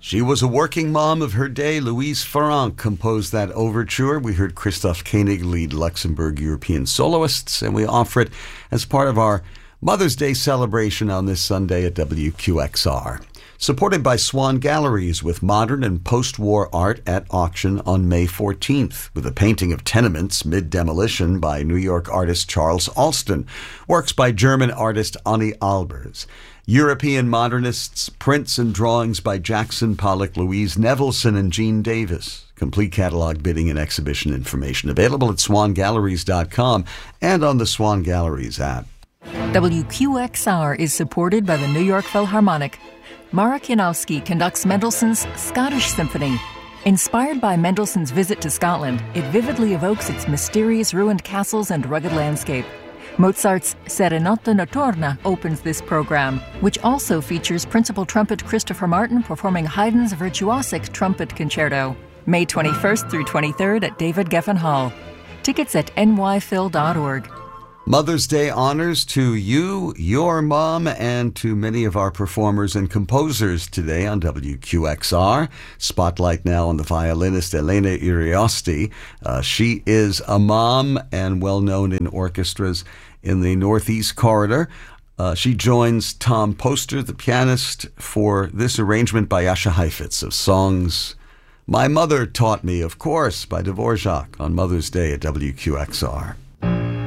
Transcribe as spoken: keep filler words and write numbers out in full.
She was a working mom of her day. Louise Farrenc composed that overture. We heard Christoph Koenig lead Luxembourg European soloists, and we offer it as part of our Mother's Day celebration on this Sunday at W Q X R. Supported by Swan Galleries with modern and post-war art at auction on May fourteenth, with a painting of tenements mid-demolition by New York artist Charles Alston, works by German artist Anni Albers, European modernists, prints and drawings by Jackson Pollock, Louise Nevelson, and Jean Davis. Complete catalog, bidding, and exhibition information available at swan galleries dot com and on the Swan Galleries app. W Q X R is supported by the New York Philharmonic. Marek Janowski conducts Mendelssohn's Scottish Symphony. Inspired by Mendelssohn's visit to Scotland, it vividly evokes its mysterious ruined castles and rugged landscape. Mozart's Serenata Notturna opens this program, which also features principal trumpet Christopher Martin performing Haydn's Virtuosic Trumpet Concerto. May twenty-first through twenty-third at David Geffen Hall. Tickets at n y phil dot org. Mother's Day honors to you, your mom, and to many of our performers and composers today on W Q X R. Spotlight now on the violinist Elena Iriosti. Uh, she is a mom and well known in orchestras in the Northeast Corridor. Uh, she joins Tom Poster, the pianist, for this arrangement by Jascha Heifetz of songs My Mother Taught Me, of course, by Dvorak on Mother's Day at W Q X R.